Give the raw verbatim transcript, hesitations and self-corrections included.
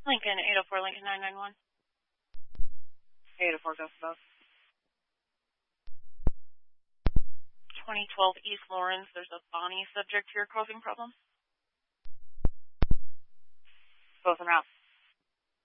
Lincoln, eight oh four, Lincoln nine nine one. eight oh four, Ghost Boat. twenty twelve East Lawrence, there's a Bonnie subject here causing problems. Both en route.